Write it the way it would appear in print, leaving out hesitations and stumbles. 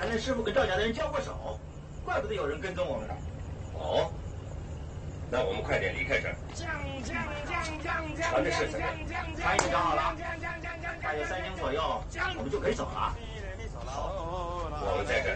咱那师傅跟赵家的人交过手，怪不得有人跟踪我们呢。 哦，那我们快点离开这儿。船的事怎么样？ 船已经搞好了，大约3天左右，我们就可以走了。 好，我们在这儿